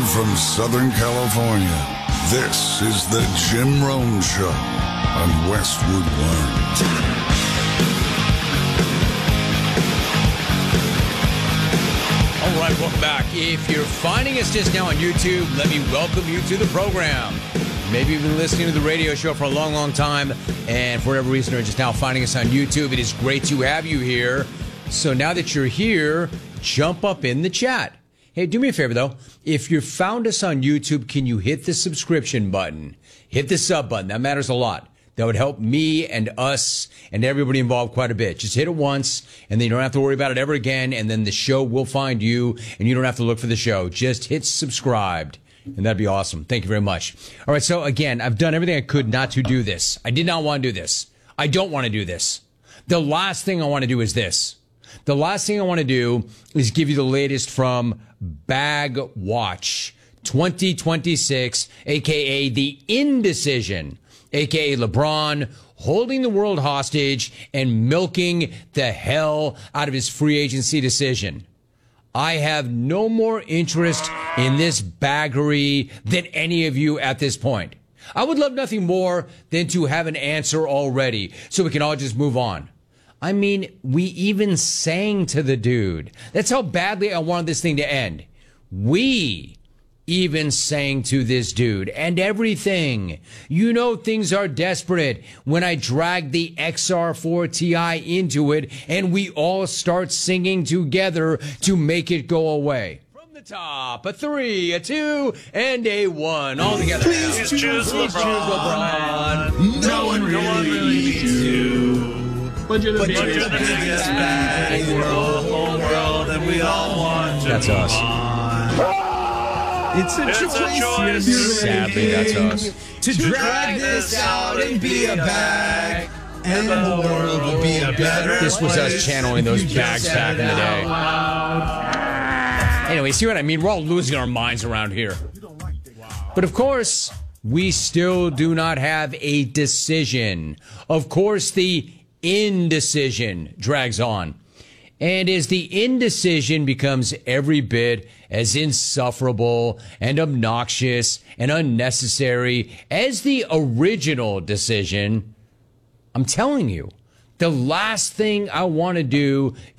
Live from Southern California, this is the Jim Rome Show on Westwood One. All right, welcome back. If you're finding us just now on YouTube, let me welcome you to the program. Maybe you've been listening to the radio show for a long, long time, and for whatever reason are just now finding us on YouTube. It is great to have you here. So now that you're here, jump up in the chat. Hey, do me a favor, though. If you found us on YouTube, can you hit the subscription button? Hit the sub button. That matters a lot. That would help me and us and everybody involved quite a bit. Just hit it once, and then you don't have to worry about it ever again, and then the show will find you, and you don't have to look for the show. Just hit subscribed, and that'd be awesome. Thank you very much. All right, so again, I've done everything I could not to do this. I did not want to do this. I don't want to do this. The last thing I want to do is this. The last thing I want to do is give you the latest from Bag Watch 2026, a.k.a. the indecision, a.k.a. LeBron holding the world hostage and milking the hell out of his free agency decision. I have no more interest in this baggery than any of you at this point. I would love nothing more than to have an answer already so we can all just move on. I mean, we even sang to the dude. That's how badly I wanted this thing to end. We even sang to this dude and everything. You know things are desperate when I drag the XR4 Ti into it and we all start singing together to make it go away. From the top, a 3, a 2, and a 1. All together. Please choose LeBron. No one really needs you. But you're the biggest bag in the whole world, and we all want you. That's us. It's a choice. Sadly, that's us. To drag this out and be a bag, and the world will be a better This was us place. channeling those bags back in the day. Anyway, see what I mean? We're all losing our minds around here. But of course, we still do not have a decision. Of course, the indecision drags on. And as the indecision becomes every bit as insufferable and obnoxious and unnecessary as the original decision, I'm telling you, the last thing I want to do